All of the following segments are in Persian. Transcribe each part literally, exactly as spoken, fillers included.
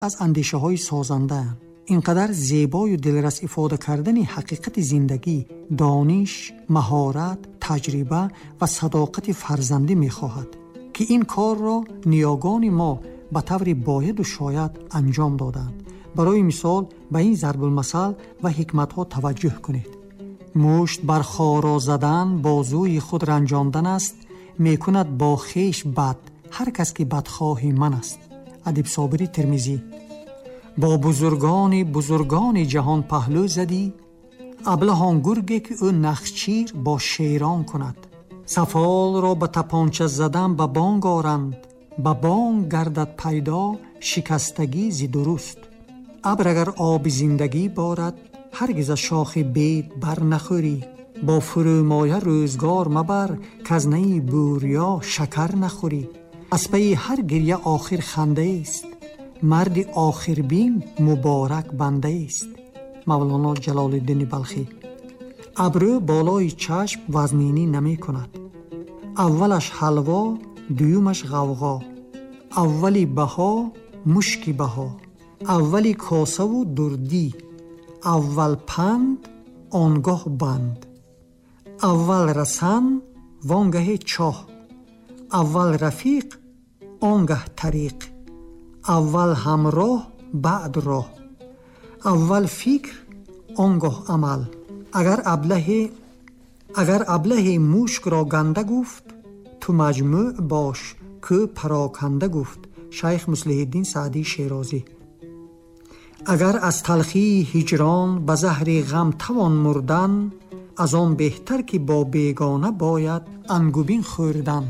از اندیشه های سازنده. اینقدر زیبای و دلرس افاده کردن حقیقت زندگی، دانش، مهارت، تجربه و صداقت فرزندی می خواهد که این کار را نیاگان ما به طور باید و شاید انجام دادند. برای مثال به این ضرب المثل و حکمت ها توجه کنید. مشت بر خارا زدن بازوی خود رنجاندن است، می کند با خیش بد هر کس که بدخواه من است. ادیب صابری ترمذی. با بزرگان بزرگان جهان پهلو زدی، ابلهان گرگی که او نخچیر با شیران کند. سفال را به تپانچه زدن به بانگ آرند، به بانگ گردد پیدا شکستگی زی درست. ابر اگر آب زندگی بارد، هرگز از شاخ بید بر نخوری. با فرومایه روزگار مبر، که از نی بوریا شکر نخوری. از پی هر گریه آخر خنده است، مرد آخر بین مبارک بنده است. مولانا جلال الدین بلخی. ابرو بالای چشم وزنینی نمی کند. اولش حلوا، دویمش غوغا. اولی بها، مشکی بها. اولی کاسه و دردی. اول پند، آنگاه بند. اول رسن، وانگه چاه. اول رفیق، آنگه طریق. اول همراه، بعد راه. اول فکر، آنگاه عمل. اگر ابله اگر ابله مشک را گنده گفت، تو مجموع باش که پراکنده گفت. شیخ مصلح الدین سعدی شیرازی. اگر از تلخی هجران به زهر غم توان مردن، از آن بهتر که با بیگانه باید انگبین خوردن.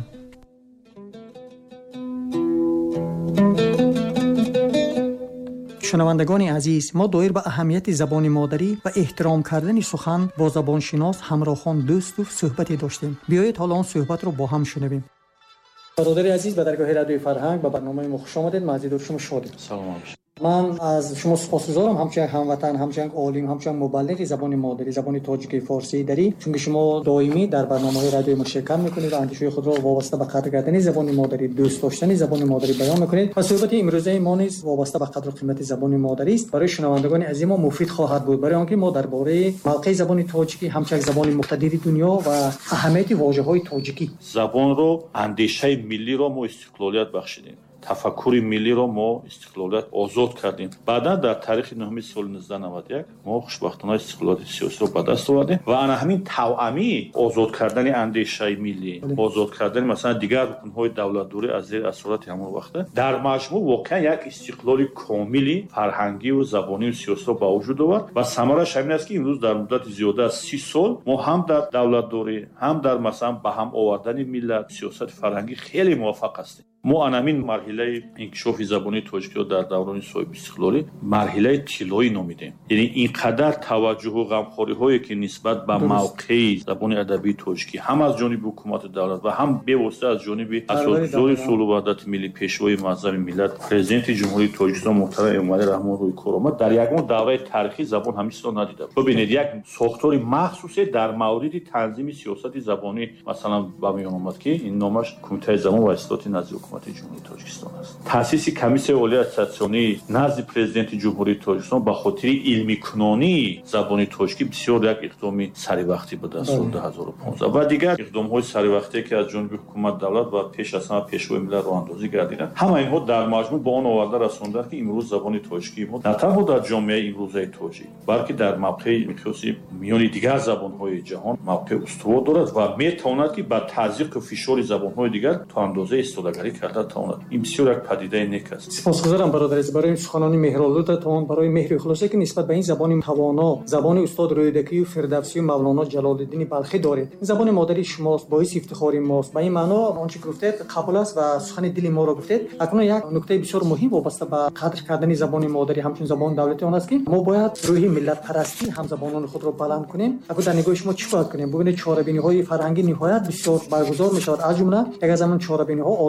شنوندگان عزیز، ما دایر به اهمیت زبان مادری و احترام کردن سخن با زبانشناس همراهان دوست و صحبتی داشتیم. بیایید حالا آن صحبت رو با هم شنویم. برادر عزیز، به درگاه رادیوی فرهنگ به برنامه ما خوش آمدید. ما از دیدار شما شادیم. سلام علیکم. من از شما سپاسگزارم، همچنین هموطن، همچنین عالم، همچنین مبلغ زبان مادری، زبان تاجیکی فارسی دری، چون شما دائمی در برنامه‌های رادیوی ما شرکت می‌کنید و اندیشه خود را وابسته به قدر کردن زبان مادری، دوست داشتن زبان مادری بیان می‌کنید. و صحبت امروزه ما نیز وابسته به قدر و قیمت زبان مادری است. برای شنوندگان عزیز ما مفید خواهد بود، برای آنکه ما درباره موقع زبان تاجیکی، همچنین زبان مقتدر دنیا و اهمیت واژه‌های تاجیکی، زبان رو، اندیشه ملی رو ما استقلالیت بخشیدیم. تفکر ملی رو ما استقلالیت آزاد کردیم. بعدا در تاریخ نهم سال نوزده نود و یک ما خوشبختانه استقلالیت سیاسی رو به دست آوردیم و انا همین توأمی آزاد کردن اندیشه ملی، آزاد کردن مثلا دیگر رکن‌های دولت‌داری از زیر اسارت همون وقت در مجموع واقعا یک استقلال کاملی فرهنگی و زبانی و سیاسی رو به وجود آورد و ثمرش همین است که امروز در مدت زیاده از سی سال ما هم در دولت‌داری، هم در مثلا به هم آوردن ملت، سیاست فرهنگی خیلی موفق هستیم. ما انامین مرحله انکشاف زبانی تاجیکی در دوران صاحب استقلالی مرحله طلایی نامیدیم. یعنی اینقدر توجه و غمخواری هایی که نسبت به موقع زبان ادبی تاجیکی هم از جانب حکومت دولت و هم به واسطه از جانب اساتید صلح و وحدت ملی، پیشوای معظم ملت پرزیدنت جمهوری تاجیکستان محترم امامعلی رحمان روی کرامت در یگان دوره تاریخی زبان همیشه ندیده. ببینید یک ساختار مخصوصی در مورد تنظیم سیاست زبانی مثلا با میان اومد که این نامش کمیته زبان و اصلاحات نزد حکومت جمهوری تاجیکستان است. تأسیس کمیسیون عالی اتستاسیونی نزد پرزیدنت جمهوری تاجیکستان به خاطر علمی کنانی زبان تاجیکی بسیار یک اقدام سری وقتی به دست آورد دو هزار و پانزده و دیگر اقدام‌های سری وقتی که از جانب حکومت دولت و پیش از همه پیشوای ملت راه اندازی گردیدند، همه اینها در مجموع به آن آورده رساندند که امروز زبان تاجیکی ما نه تنها در جامعه امروزه تاجیک بلکه در موقع مقیاسی میان دیگر زبان‌های جهان موقع استوار دارد و میتواند که با تزریق و فشار زبان‌های دیگر تا اندازه استفاده‌گری کرده تواند. این بسیار یک پدیده نیک است. سپاسگزارم برادر عزیز برای سخنان مهرآلودتان، برای مهر و اخلاصی که نسبت به این زبان توانا، زبان استاد رویدکی و فردوسی و مولانا جلال الدین بلخی دارید. این زبان مادری شماست، باعث افتخار ماست. به این معنا آنچه گفتید قبول است و سخن دل ما را گفتید. اکنون یک نکته بسیار مهم وابسته به قدر کردن زبان مادری همچون زبان دولتی آن است که ما باید روح ملت پرستی هم زبانان خود را بلند کنیم. اگر در نگاه شما چی باید کنیم؟ ببینید چهاربینی‌های فرهنگی نهایت بسیار برگزار می‌شود. از جمله یک از همون چهاربینی‌ها آزمون فرو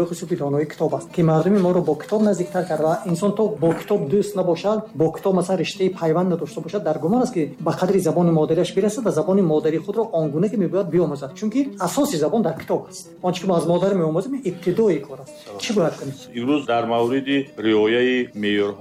гурӯҳи хусуси донои китоб аст, ки мардуми моро бо китоб наздиктар кард ва инсон то бо китоб дӯст набошад, бо китоб масалан риштаи пайванд надошта бошад, дар гумон аст ки ба қадри забони модариаш бирасад ва забони модари худро он гуна ки мебояд биомӯзад, чунки асоси забон дар китоб аст. Он ки мо аз модар меомӯзем ибтидои кор аст. Чӣ бояд кунем? имрӯз дар мавриди риояи меъёрҳо